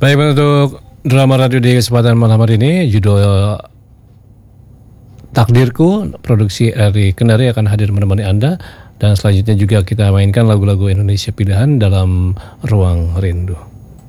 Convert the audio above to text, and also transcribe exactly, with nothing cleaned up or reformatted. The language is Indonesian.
Baik, untuk drama radio di kesempatan malam hari ini, judul Takdirku, produksi dari Kendari akan hadir menemani Anda. Dan selanjutnya juga kita mainkan lagu-lagu Indonesia pilihan dalam Ruang Rindu.